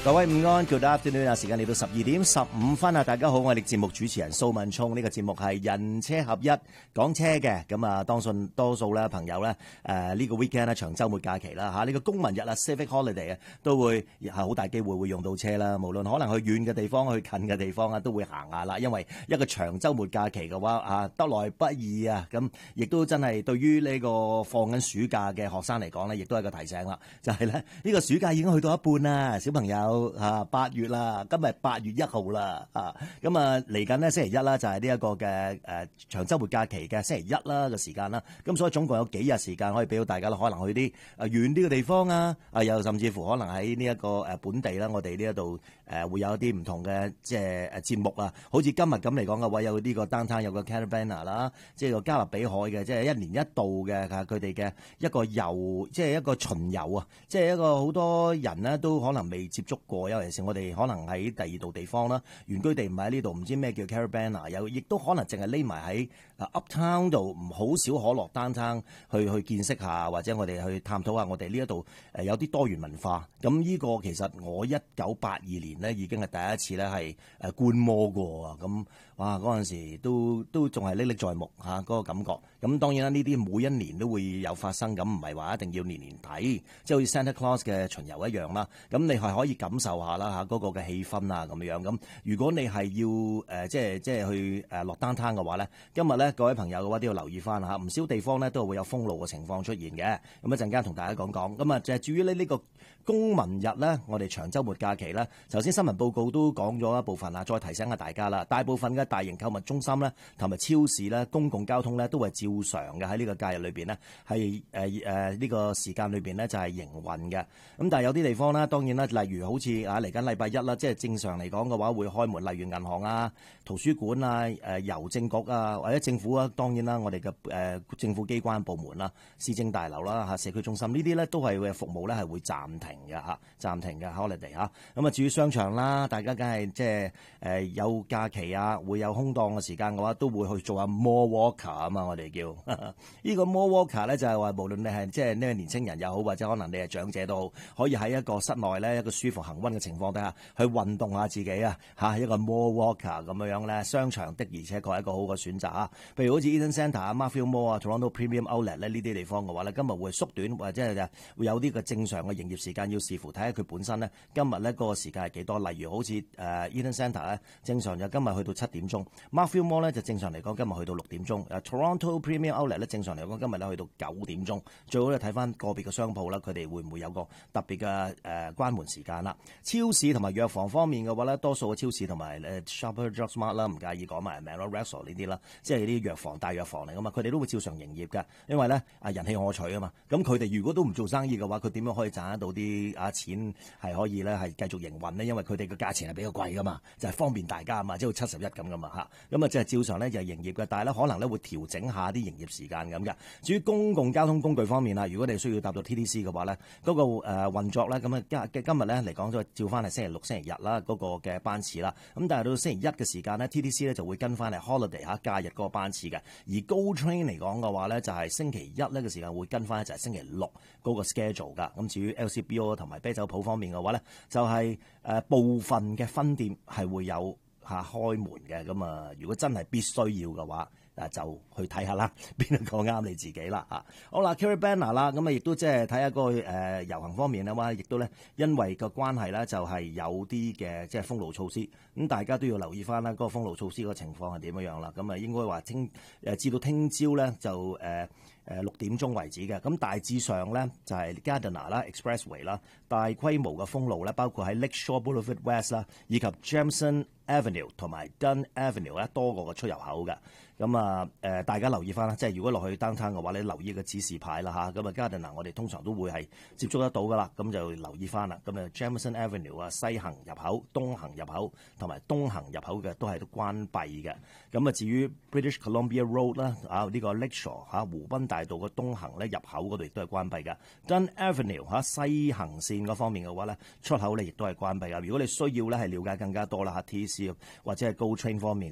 各位午安 ，Good afternoon 啊！時間嚟到12:15啊！大家好，我係節目主持人蘇文聰。呢個節目係人車合一講車嘅，咁啊，多數咧朋友咧呢個 weekend 咧長週末假期啦嚇，呢個公民日啊 Civic Holiday 啊，都會係好大機會會用到車啦。無論可能去遠嘅地方，去近嘅地方啊，都會行下啦。因為一個長週末假期嘅話啊，得來不易啊，咁亦都真係對於呢個放緊暑假嘅學生嚟講咧，亦都係個提醒啦。就係咧呢個暑假已經去到一半啦，小朋友。8月啦，今日8月1號啦，咁啊嚟緊呢星期一啦，就係呢一個嘅長週末假期嘅星期一啦嘅時間啦，咁所以總共有幾日時間可以俾到大家啦，可能去啲遠啲嘅地方啊，又甚至乎可能喺呢一個本地啦，我哋呢一度會有一啲唔同嘅即係節目啊，好似今日咁嚟講嘅話，有呢個 downtown 有個 Caravana 啦，即係個加勒比海嘅，即係1年1度嘅佢哋嘅一個遊，即係一個巡遊啊，即係一個好多人呢都可能未接觸過，尤其是我哋可能喺第二度地方啦，原居地唔喺呢度，唔知咩叫 Caravana， 又亦都可能淨係匿埋喺Uptown 度，唔好少可落downtown去見識下，或者我哋去探討下我哋呢一度有啲多元文化。咁呢個其實我1982年呢已經係第一次咧係觀摩過啊，咁哇嗰陣時都仲係歷歷在目嚇嗰個感覺。咁當然啦，呢啲每一年都會有發生，咁唔係話一定要年年睇，即係好似 Santa Claus 嘅巡遊一樣啦。咁你係可以感受下啦嚇嗰個嘅氣氛啊咁樣。咁如果你係要即係去落downtown嘅話咧，今日咧各位朋友嘅話都要留意翻嚇，唔少地方咧都會有封路嘅情況出現嘅。咁一陣間同大家講講。咁啊就係至於呢個公民日咧，我哋長週末假期咧，頭先新聞報告都講咗一部分啦，再提醒下大家啦。大部分嘅大型購物中心咧，同埋超市咧，公共交通咧都係照常嘅喺呢個假日裏邊呢，係呢個時間裏邊呢，就係營運嘅。咁但係有啲地方咧，當然啦，例如好似嚟緊禮拜一啦，即係正常嚟講嘅話會開門，例如銀行啊、圖書館啊、郵政局啊，或者政府啊，當然啦，我哋嘅政府機關部門啦、市政大樓啦、社區中心呢啲咧都係服務咧係會暫停嘅嚇，暫停嘅 holiday 嚇。咁啊至於商場啦，大家梗係即係有假期啊，會有空檔嘅時間嘅話，都會去做下 mall walker 啊嘛，我哋叫呢個 mall walker 咧，就係話無論你係即係呢個年青人又好，或者可能你係長者都好，可以喺一個室內咧一個舒服恆溫嘅情況底下，去運動下自己啊嚇，一個 mall walker 咁樣咧，商場的而且確係一個好嘅選擇啊。譬如好似 Eaton Centre 啊、Marfield Mall 啊、Toronto Premium Outlet 咧呢啲地方嘅話咧，今日會縮短或者係會有啲嘅正常嘅營業時間，要視乎睇下佢本身咧今日咧嗰個時間係幾多。例如好似Eaton Centre 咧，正常就今日去到7點鐘 ，Marfield Mall 咧就正常嚟講今日去到6點鐘，Toronto Premium Outlet 咧正常嚟講今日咧去到9點鐘。最好咧睇翻個別嘅商鋪啦，佢哋會唔會有個特別嘅關門時間啦？超市同埋藥房方面嘅話咧，多數嘅超市同埋Shoppers Drug Mart 啦，唔介意講埋 Manor Rexall 呢啲啦，即係啲藥房大藥房嚟噶嘛，佢哋都會照常營業嘅，因為咧人氣可取啊嘛。咁佢哋如果都唔做生意嘅話，佢點樣可以賺得到啲錢係可以咧係繼續營運呢？因為佢哋嘅價錢係比較貴噶嘛，就係方便大家啊嘛，即係71咁噶嘛嚇。咁啊即係照常咧就係營業嘅，但係咧可能咧會調整下啲營業時間咁嘅。至於公共交通工具方面啦，如果你需要搭到 TTC 嘅話咧，嗰個運作咧咁啊今日咧嚟講就照翻係星期六、星期日啦嗰個嘅班次啦。咁但係到星期一嘅時間咧 TTC 咧就會跟翻嚟 holiday 嚇假日嗰個班次嘅。而 Go Train 嚟講嘅話咧，就係星期一呢個時間會跟翻就係星期六嗰個 schedule 㗎。咁至於 LCBO 同埋啤酒鋪方面嘅話咧，就係部分嘅分店係會有開門嘅。咁啊，如果真係必須要嘅話，就去睇下啦，邊一個啱你自己啦嚇。好啦 Caravana 啦，咁啊亦都即係睇下個遊行方面嘅話，亦都咧因為個關係咧，就係有啲嘅即係封路措施。咁大家都要留意翻啦，嗰個封路措施個情況係點樣啦。咁啊應該話至到聽朝咧就6點鐘為止嘅。咁大致上咧就係 Gardiner 啦、Expressway 啦，大規模嘅封路咧，包括喺 Lakeshore Boulevard West 啦，以及 Jameson Avenue 同埋 Dunn Avenue 咧多個嘅出入口嘅。咁啊大家留意翻啦，即係如果落去 downtown 嘅話，你留意個指示牌啦嚇。咁啊 Gardiner 我哋通常都會係接觸得到噶啦，咁就留意翻啦。咁啊 Jameson Avenue 啊，西行入口、東行入口同埋東行入口嘅都係都關閉嘅。咁啊至於 British Columbia Road 啦呢個 Lakeshore 湖濱大道嘅東行咧入口嗰度亦都係關閉嘅。Dunn Avenue 西行線嗰方面嘅話咧，出口咧亦都係關閉嘅。如果你需要咧係了解更加多啦TTC 或者係 Go Train 方面。